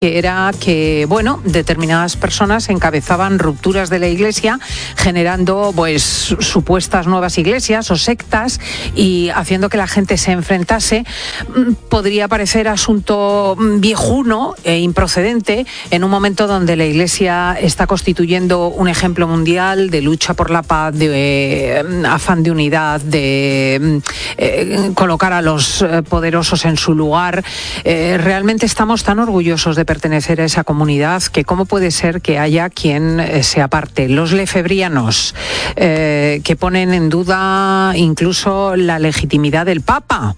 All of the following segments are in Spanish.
que era que, determinadas personas encabezaban rupturas de la Iglesia, generando, supuestas nuevas iglesias o sectas y haciendo que la gente se enfrentase. Podría parecer asunto viejuno e improcedente en un momento donde la Iglesia está constituyendo un ejemplo mundial de lucha por la paz, de afán de unidad, de colocar a los poderosos en su lugar. Realmente estamos tan orgullosos de pertenecer a esa comunidad que cómo puede ser que haya quien se aparte. Los lefebrianos, que ponen en duda incluso la legitimidad del Papa,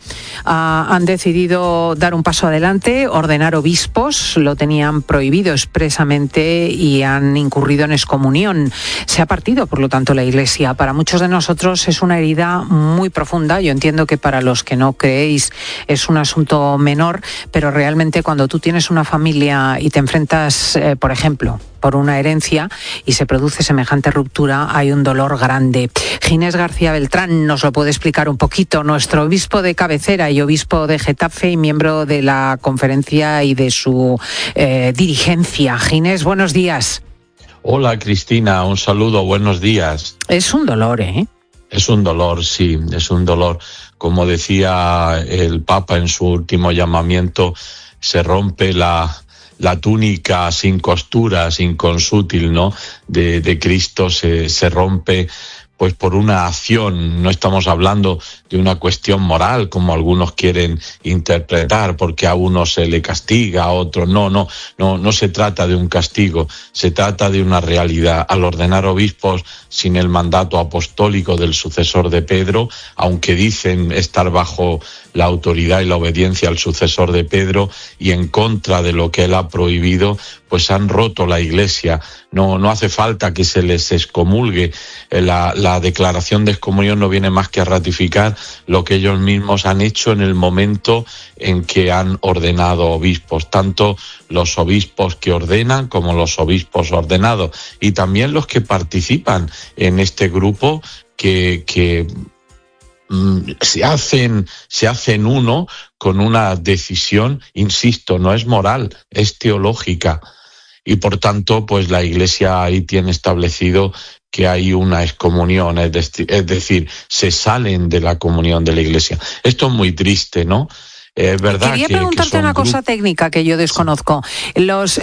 han decidido dar un paso adelante, ordenar obispos, lo tenían prohibido expresamente y han incurrido en excomunión. Se ha partido, por lo tanto, la Iglesia. Para muchos de nosotros es una herida muy profunda. Yo entiendo que para los que no creéis es un asunto menor, pero realmente cuando tú tienes una familia y te enfrentas, por ejemplo, por una herencia y se produce semejante ruptura, hay un dolor grande. Ginés García Beltrán nos lo puede explicar un poquito, nuestro obispo de cabecera y obispo de Getafe y miembro de la conferencia y de su dirigencia. Ginés, buenos días. Hola Cristina, un saludo, buenos días. Es un dolor, ¿eh? Es un dolor, sí, es un dolor. Como decía el Papa en su último llamamiento, se rompe la túnica sin costura, sin consútil, ¿no? de Cristo se rompe pues por una acción. No estamos hablando de una cuestión moral como algunos quieren interpretar, porque a uno se le castiga, a otro no se trata de un castigo, se trata de una realidad. Al ordenar obispos sin el mandato apostólico del sucesor de Pedro, aunque dicen estar bajo la autoridad y la obediencia al sucesor de Pedro y en contra de lo que él ha prohibido, pues han roto la Iglesia. No hace falta que se les excomulgue. La declaración de excomunión no viene más que a ratificar lo que ellos mismos han hecho en el momento en que han ordenado obispos, tanto los obispos que ordenan como los obispos ordenados, y también los que participan en este grupo que se hacen uno con una decisión, insisto, no es moral, es teológica. Y por tanto, pues la Iglesia ahí tiene establecido que hay una excomunión, es decir, se salen de la comunión de la Iglesia. Esto es muy triste, ¿no? Es verdad. Quería preguntarte una cosa técnica que yo desconozco. Las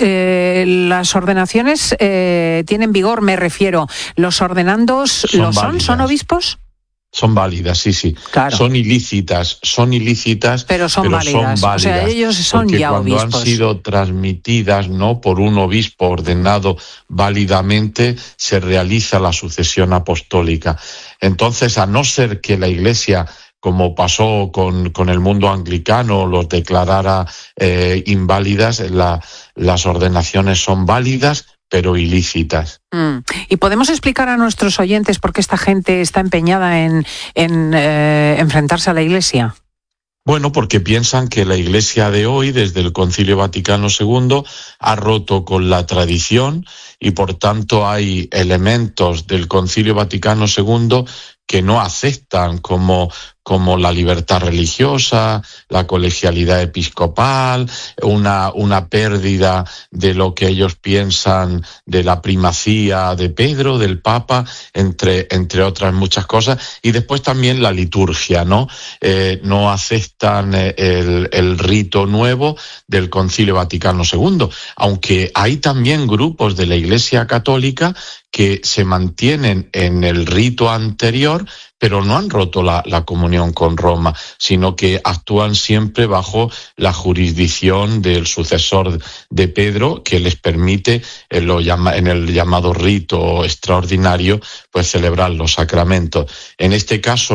ordenaciones tienen vigor, me refiero. ¿Los ordenandos son obispos? Son válidas, sí. Claro. Son ilícitas, pero son válidas. O sea, ellos son ya obispos. Cuando han sido transmitidas, ¿no?, por un obispo ordenado válidamente, se realiza la sucesión apostólica. Entonces, a no ser que la Iglesia, como pasó con el mundo anglicano, los declarara inválidas, las ordenaciones son válidas, pero ilícitas. ¿Y podemos explicar a nuestros oyentes por qué esta gente está empeñada en enfrentarse a la Iglesia? Bueno, porque piensan que la Iglesia de hoy, desde el Concilio Vaticano II, ha roto con la tradición y por tanto hay elementos del Concilio Vaticano II que no aceptan como la libertad religiosa, la colegialidad episcopal, una pérdida de lo que ellos piensan de la primacía de Pedro, del Papa, entre otras muchas cosas, y después también la liturgia, ¿no? No aceptan el rito nuevo del Concilio Vaticano II, aunque hay también grupos de la Iglesia Católica que se mantienen en el rito anterior, pero no han roto la comunión con Roma, sino que actúan siempre bajo la jurisdicción del sucesor de Pedro, que les permite en el llamado rito extraordinario pues celebrar los sacramentos. En este caso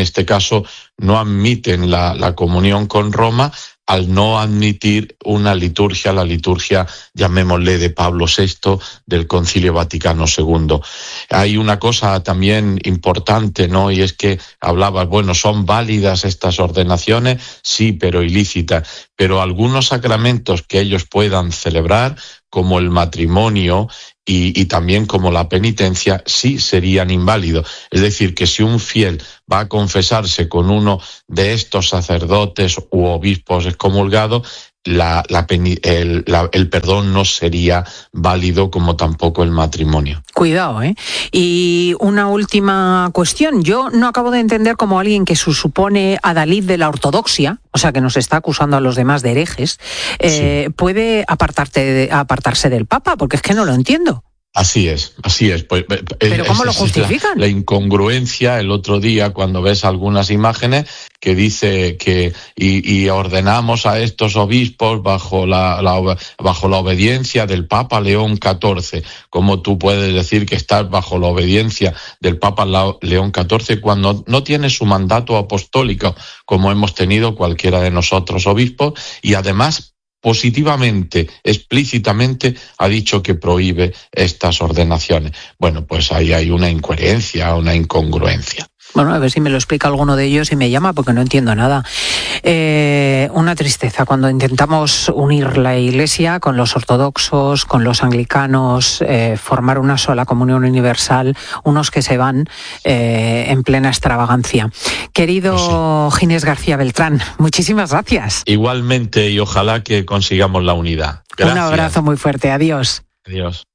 no admiten la comunión con Roma, al no admitir la liturgia, llamémosle, de Pablo VI, del Concilio Vaticano II. Hay una cosa también importante, ¿no? Y es que hablabas, ¿son válidas estas ordenaciones? Sí, pero ilícitas. Pero algunos sacramentos que ellos puedan celebrar, como el matrimonio y también como la penitencia, sí serían inválidos. Es decir, que si un fiel va a confesarse con uno de estos sacerdotes u obispos excomulgados, el perdón no sería válido, como tampoco el matrimonio. Cuidado, ¿eh? Y una última cuestión. Yo no acabo de entender cómo alguien que se supone adalid de la ortodoxia, o sea, que nos está acusando a los demás de herejes, puede apartarse del Papa, porque es que no lo entiendo. Así es. Pues, ¿pero cómo lo justifican? La incongruencia el otro día, cuando ves algunas imágenes que dice que y ordenamos a estos obispos bajo la obediencia del Papa León XIV. ¿Cómo tú puedes decir que estás bajo la obediencia del Papa León XIV cuando no tiene su mandato apostólico, como hemos tenido cualquiera de nosotros obispos? Y además, positivamente, explícitamente, ha dicho que prohíbe estas ordenaciones. Bueno, pues ahí hay una incoherencia, una incongruencia. Bueno, a ver si me lo explica alguno de ellos y me llama, porque no entiendo nada. Una tristeza cuando intentamos unir la Iglesia con los ortodoxos, con los anglicanos, formar una sola comunión universal, unos que se van en plena extravagancia. Querido Ginés García Beltrán, muchísimas gracias. Igualmente, y ojalá que consigamos la unidad. Gracias. Un abrazo muy fuerte. Adiós. Adiós.